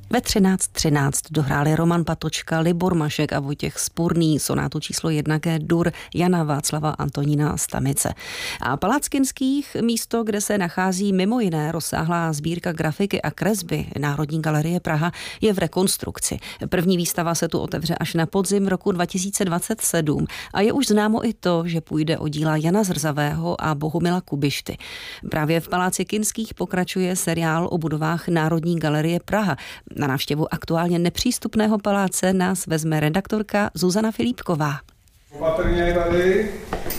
Ve 13:13 dohráli Roman Patočka, Libor Mašek a Vojtěch Spurný sonátu číslo 1 G-dur Jana Václava Antonína Stamice. A Palác Kinských, místo, kde se nachází mimo jiné rozsáhlá sbírka grafiky a kresby Národní galerie Praha, je v rekonstrukci. První výstava se tu otevře až na podzim roku 2027 a je už známo i to, že půjde o díla Jana Zrzavého a Bohumila Kubišty. Právě v Paláci Kinských pokračuje seriál o budovách Národní galerie Praha. Na návštěvu aktuálně nepřístupného paláce nás vezme redaktorka Zuzana Filipková. Opatrně tady.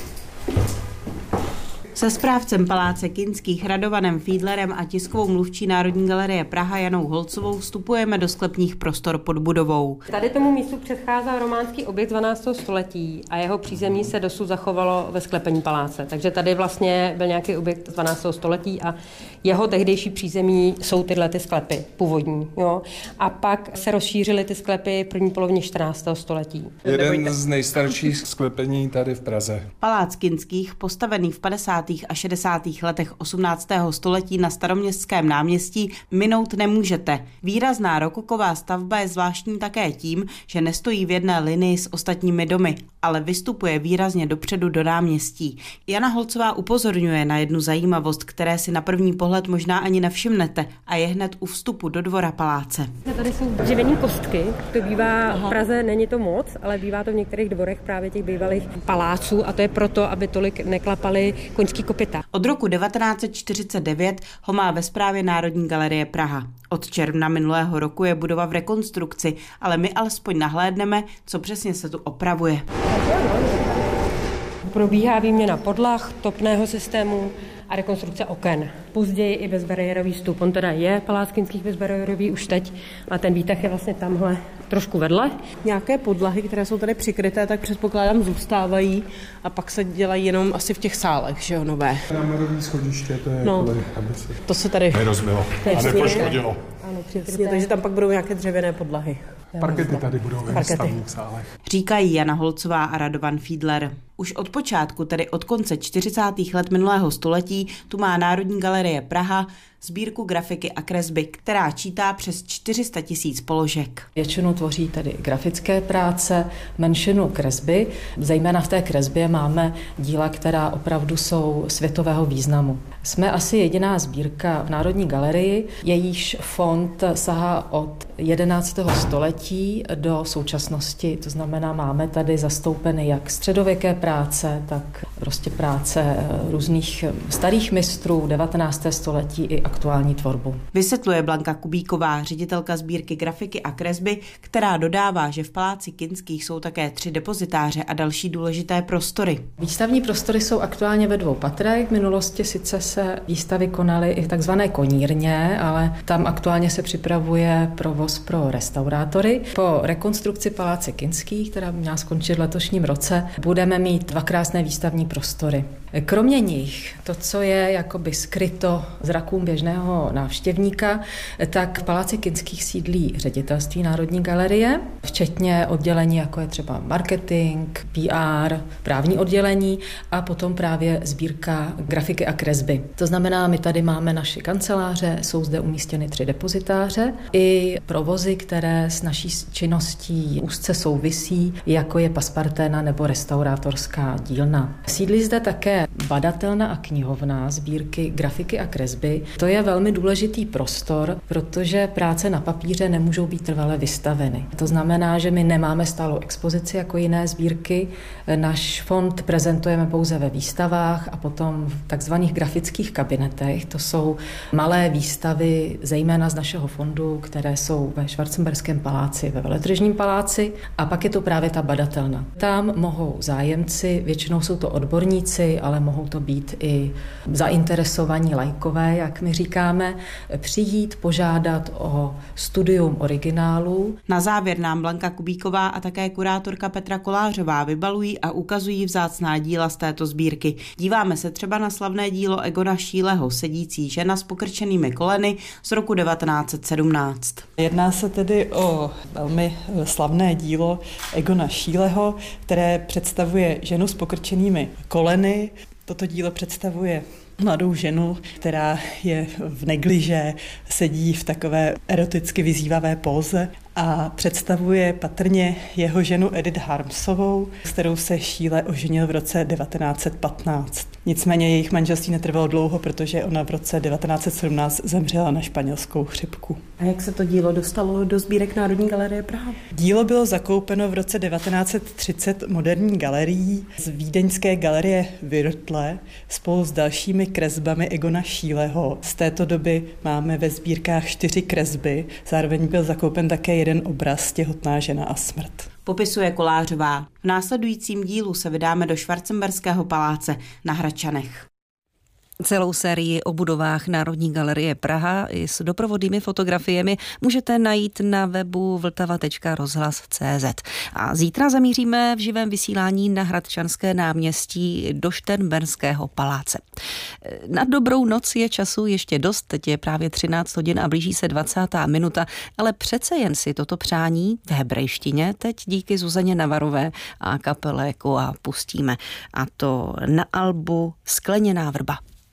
Se správcem Paláce Kinských Radovanem Fiedlerem a tiskovou mluvčí Národní galerie Praha Janou Holcovou vstupujeme do sklepních prostor pod budovou. Tady tomu místu předcházel románský objekt 12. století a jeho přízemí se dosud zachovalo ve sklepení paláce. Takže tady vlastně byl nějaký objekt z 12. století a jeho tehdejší přízemí jsou tyhle ty sklepy původní. Jo? A pak se rozšířily ty sklepy v první polovině 14. století. Jeden z nejstarších sklepení tady v Praze. Palác Kinských, postavený v 50. a 60. letech 18. století na Staroměstském náměstí, minout nemůžete. Výrazná rokoková stavba je zvláštní také tím, že nestojí v jedné linii s ostatními domy, ale vystupuje výrazně dopředu do náměstí. Jana Holcová upozorňuje na jednu zajímavost, které si na první pohled možná ani nevšimnete, a je hned u vstupu do dvora paláce. Tady jsou dřevěné kostky, to bývá v Praze, není to moc, ale bývá to v některých dvorech právě těch bývalých paláců a to je proto, aby tolik neklapaly koňský kopyta. Od roku 1949 ho má ve správě Národní galerie Praha. Od června minulého roku je budova v rekonstrukci, ale my alespoň nahlédneme, co přesně se tu opravuje. Probíhá výměna podlah, topného systému a rekonstrukce oken. Později i bezbariérový vstup. On teda je Palác Kinských bezbariérový už teď, a ten výtah je vlastně tamhle trošku vedle. Nějaké podlahy, které jsou tady přikryté, tak předpokládám zůstávají a pak se dělají jenom asi v těch sálech, že jo, nové. Námorový schodiště, to je kvůli, aby se to se tady nerozbilo a nepoškodilo. Ano, přikryté. Takže tam pak budou nějaké dřevěné podlahy. Parkety tady budou ve výstavních sálech. Říkají Jana Holcová a Radovan Fiedler. Už od počátku, tedy od konce 40. let minulého století, tu má Národní galerie Praha sbírku grafiky a kresby, která čítá přes 400 000 položek. Většinu tvoří tedy grafické práce, menšinu kresby. Zejména v té kresbě máme díla, která opravdu jsou světového významu. Jsme asi jediná sbírka v Národní galerii, jejíž fond sahá od 11. století do současnosti. To znamená, máme tady zastoupeny jak středověké práce, tak prostě práce různých starých mistrů 19. století i aktuální tvorbu. Vysvětluje Blanka Kubíková, ředitelka sbírky grafiky a kresby, která dodává, že v Paláci Kinských jsou také 3 depozitáře a další důležité prostory. Výstavní prostory jsou aktuálně ve 2 patrech. V minulosti sice se výstavy konaly i v takzvané konírně, ale tam aktuálně se připravuje provoz pro restaurátory. Po rekonstrukci Paláce Kinských, která by měla skončit v letošním roce, budeme mít 2 krásné výstavní prostory. Kromě nich, to, co je jakoby skryto zrakům běžného návštěvníka, tak v Paláci Kinských sídlí ředitelství Národní galerie, včetně oddělení, jako je třeba marketing, PR, právní oddělení a potom právě sbírka grafiky a kresby. To znamená, my tady máme naši kanceláře, jsou zde umístěny 3 depozitáře i provozy, které s naší činností úzce souvisí, jako je pasparténa nebo restaurátorská dílna. Sídlí zde také badatelna a knihovna sbírky grafiky a kresby. To je velmi důležitý prostor, protože práce na papíře nemůžou být trvale vystaveny. To znamená, že my nemáme stálou expozici jako jiné sbírky. Náš fond prezentujeme pouze ve výstavách a potom v takzvaných grafických kabinetech. To jsou malé výstavy, zejména z našeho fondu, které jsou ve Schwarzenberském paláci, ve Veletržním paláci, a pak je to právě ta badatelna. Tam mohou zájemci, většinou jsou to odborníci, ale mohou to být i zainteresovaní laikové, jak my říkáme, přijít, požádat o studium originálů. Na závěr nám Blanka Kubíková a také kurátorka Petra Kolářová vybalují a ukazují vzácná díla z této sbírky. Díváme se třeba na slavné dílo Egona Šíleho Sedící žena s pokrčenými koleny z roku 1917. Jedná se tedy o velmi slavné dílo Egona Šíleho, které představuje ženu s pokrčenými koleny. Toto dílo představuje mladou ženu, která je v negliže, sedí v takové eroticky vyzývavé póze a představuje patrně jeho ženu Edith Harmsovou, s kterou se Schiele oženil v roce 1915. Nicméně jejich manželství netrvalo dlouho, protože ona v roce 1917 zemřela na španělskou chřipku. A jak se to dílo dostalo do sbírek Národní galerie Praha? Dílo bylo zakoupeno v roce 1930 moderní galerií z vídeňské galerie Wirtle spolu s dalšími kresbami Egona Schieleho. Z této doby máme ve sbírkách 4 kresby, zároveň byl zakoupen také jeden obraz Těhotná žena a smrt. Popisuje Kolářová. V následujícím dílu se vydáme do Schwarzenberského paláce na Hradčanech. Celou sérii o budovách Národní galerie Praha i s doprovodnými fotografiemi můžete najít na webu vltava.rozhlas.cz. A zítra zamíříme v živém vysílání na Hradčanské náměstí do Šternberského paláce. Na dobrou noc je času ještě dost, teď je právě 13 hodin a blíží se 20. minuta, ale přece jen si toto přání v hebrejštině teď díky Zuzaně Navarové a kapele Koa pustíme. A to na albu Skleněná vrba.